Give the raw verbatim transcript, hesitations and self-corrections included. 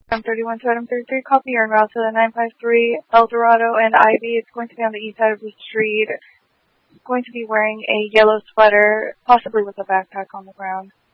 I'm thirty-one to Item thirty-three, copy, you're en route to the nine five three El Dorado and Ivy. It's going to be on the east side of the street. It's going to be wearing a yellow sweater, possibly with a backpack on the ground.